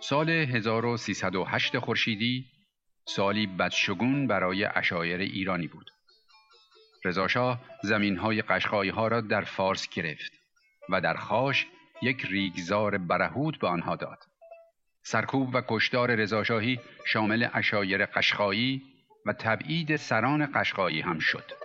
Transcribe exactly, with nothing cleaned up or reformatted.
سال هزار و سیصد و هشت خورشیدی سالی بدشگون برای عشایر ایرانی بود. رضا شاه زمین‌های قشقایی‌ها را در فارس گرفت و در خاش یک ریگزار برهوت به آنها داد. سرکوب و کشتار رضاشاهی شامل عشایر قشقایی و تبعید سران قشقایی هم شد.